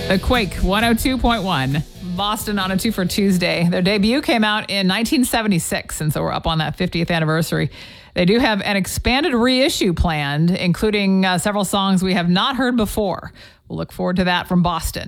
The Quake 102.1. Boston on a 2 for Tuesday. Their debut came out in 1976, and so we're up on that 50th anniversary. They do have an expanded reissue planned, including several songs we have not heard before. We'll look forward to that from Boston.